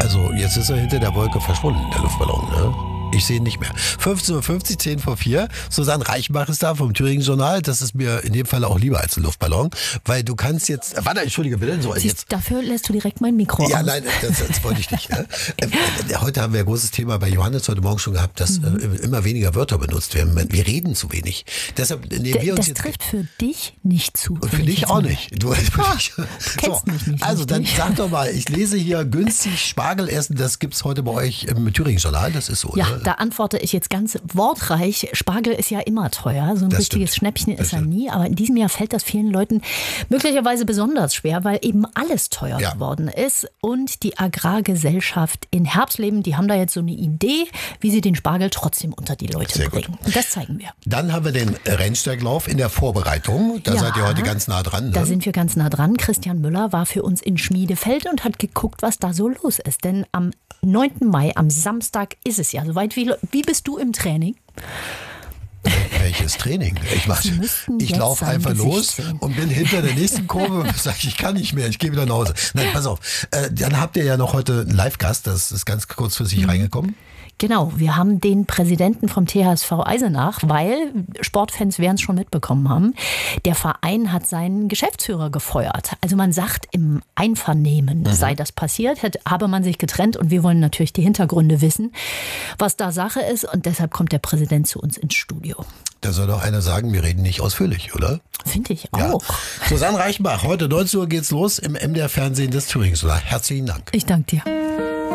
Also jetzt ist er hinter der Wolke verschwunden, der Luftballon, ne? Ich sehe ihn nicht mehr. 15.50 Uhr, 10 vor 4. Susanne Reichenbach ist da vom Thüringen-Journal. Das ist mir in dem Fall auch lieber als ein Luftballon. Weil du kannst jetzt... Warte, entschuldige bitte. So, jetzt. Dafür lässt du direkt mein Mikro aus. Ja, nein, das wollte ich nicht. Heute haben wir ein großes Thema bei Johannes heute Morgen schon gehabt, dass immer weniger Wörter benutzt werden. Wir reden zu wenig. Deshalb nehmen wir uns das jetzt... trifft für dich nicht zu. Und für dich auch nicht. Du kennst mich nicht. Also dann richtig. sag doch mal, ich lese hier günstig Spargel essen. Das gibt's heute bei euch im Thüringen-Journal. Das ist so, Ja, ne? da antworte ich jetzt ganz wortreich. Spargel ist ja immer teuer. So ein Das richtiges stimmt. Schnäppchen Das ist er stimmt. nie. Aber in diesem Jahr fällt das vielen Leuten möglicherweise besonders schwer, weil eben alles teuer Ja. geworden ist. Und die Agrargesellschaft in Herbsleben, die haben da jetzt so eine Idee, wie sie den Spargel trotzdem unter die Leute Sehr gut. bringen. Und das zeigen wir. Dann haben wir den Rennsteiglauf in der Vorbereitung. Da Ja, seid ihr heute ganz nah dran. Ne? Da sind wir ganz nah dran. Christian Müller war für uns in Schmiedefeld und hat geguckt, was da so los ist. Denn am 9. Mai, am Samstag ist es ja soweit. Wie bist du im Training? Welches Training? müssten Ich jetzt laufe sein einfach Gesicht los sehen. und bin hinter der nächsten Kurve und sage, ich kann nicht mehr, ich gehe wieder nach Hause. Nein, pass auf. Dann habt ihr ja noch heute einen Live-Gast, das ist ganz kurzfristig reingekommen. Genau, wir haben den Präsidenten vom THSV Eisenach, weil Sportfans werden es schon mitbekommen haben. Der Verein hat seinen Geschäftsführer gefeuert. Also man sagt, im Einvernehmen sei das passiert, habe man sich getrennt und wir wollen natürlich die Hintergründe wissen, was da Sache ist. Und deshalb kommt der Präsident zu uns ins Studio. Da soll doch einer sagen, wir reden nicht ausführlich, oder? Finde ich Ja. auch. Susanne Reichenbach, heute 19 Uhr geht's los im MDR Fernsehen des Thüringen. Herzlichen Dank. Ich danke dir.